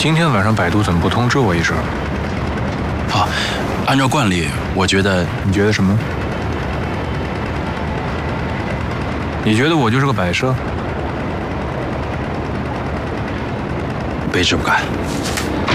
今天晚上百度怎么不通知我一声？ 啊，按照惯例，我觉得…… 你觉得什么？你觉得我就是个摆设？ 卑职不敢。